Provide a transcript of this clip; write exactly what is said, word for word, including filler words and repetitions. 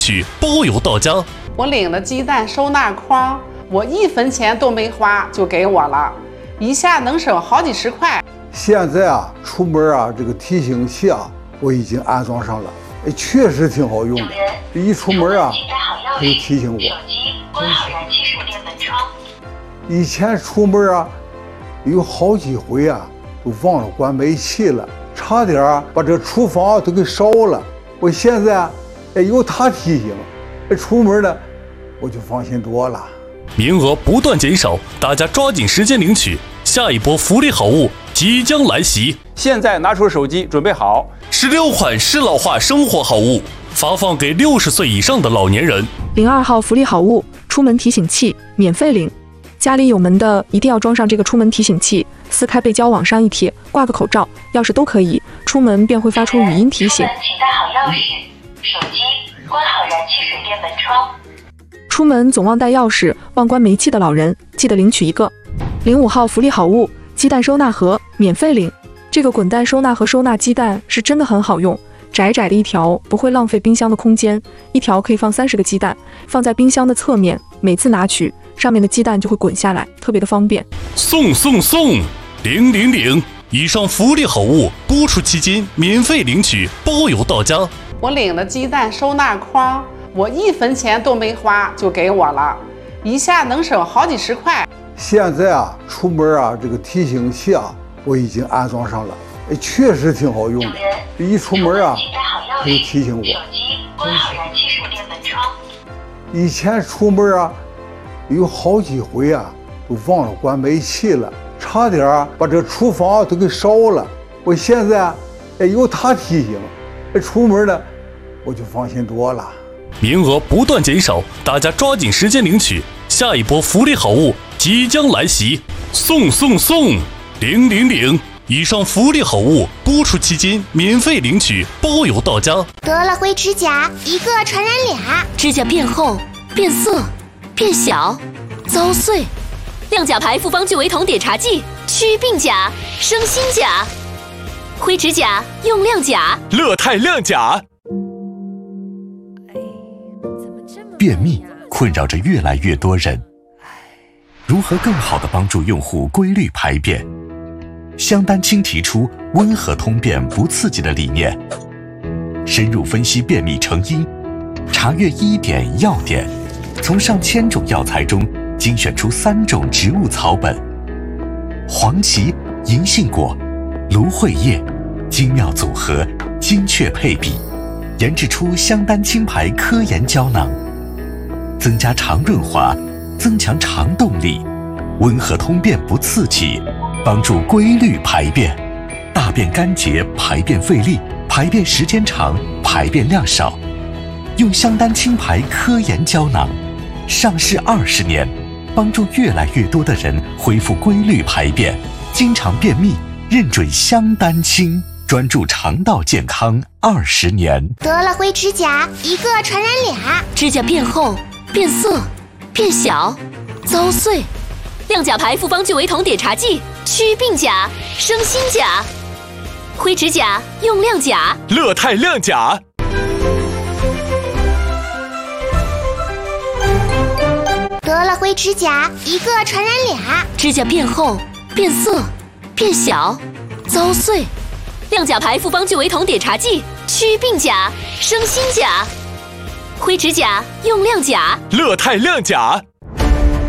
取包邮到家。 我领了鸡蛋收纳筐，我一分钱都没花就给我了，一下能省好几十块。 现在啊，出门啊，这个提醒器啊，我已经安装上了，哎，确实挺好用的。一出门啊，它就提醒我。 关好燃气手电门窗。 以前出门啊，有好几回啊，都忘了关煤气了，差点啊把这厨房都给烧了。我现在啊，哎，有它提醒，哎，出门呢，我就放心多了。 名额不断减少，大家抓紧时间领取，下一波福利好物即将来袭。 现在拿出手机，准备好十六款适老化生活好物，发放给六十岁以上的老年人。 零二号福利好物，出门提醒器，免费领。家里有门的一定要装上这个出门提醒器，撕开背胶往上一贴，挂个口罩、钥匙都可以，出门便会发出语音提醒。 请带好钥匙、手机，关好燃气手电门窗。 出门总忘带钥匙、忘关煤气的老人，记得领取一个。零五号福利好物，鸡蛋收纳盒，免费领。这个滚蛋收纳盒收纳鸡蛋是真的很好用，窄窄的一条不会浪费冰箱的空间，一条可以放三十个鸡蛋，放在冰箱的侧面，每次拿取上面的鸡蛋就会滚下来，特别的方便。 送送送，领领领！以上福利好物播出期间免费领取，包邮到家。 我领了鸡蛋收纳筐，我一分钱都没花就给我了，一下能省好几十块。 现在啊，出门啊，这个提醒器啊，我已经安装上了，哎，确实挺好用的。一出门啊，它就提醒我。 手机关好燃气手电门窗。 以前出门啊，有好几回啊，都忘了关煤气了，差点啊把这厨房都给烧了。我现在啊，哎，有它提醒，哎，出门呢，我就放心多了。 名额不断减少，大家抓紧时间领取，下一波福利好物即将来袭。送送送，领领领！以上福利好物播出期间免费领取，包邮到家。 得了灰指甲，一个传染俩， 指甲变厚、变色、变小、遭碎。亮甲牌复方聚维酮碘茶剂，祛病甲、生新甲。灰指甲用亮甲， 乐泰亮甲。 便秘困扰着越来越多人，如何更好地帮助用户规律排便？香丹青提出温和通便不刺激的理念，深入分析便秘成因，查阅医典药典，从上千种药材中精选出三种植物草本：黄芪、银杏果、芦荟叶，精妙组合，精确配比，研制出香丹青牌科研胶囊，增加肠润滑，增强肠动力，温和通便不刺激，帮助规律排便，大便干结，排便费力，排便时间长，排便量少。用香丹青牌科研胶囊，上市二十年，帮助越来越多的人恢复规律排便。经常便秘，认准香丹青，专注肠道健康二十年。 得了灰指甲，一个传染俩， 指甲变厚、变色、变小、遭碎。亮甲牌复方聚维酮碘茶剂，祛病甲、生新甲。灰指甲用亮甲， 乐泰亮甲。 得了灰指甲，一个传染俩， 指甲变厚、变色、变小、遭碎。亮甲牌复方聚维酮碘茶剂，祛病甲、生新甲。灰指甲用亮甲， 乐泰亮甲。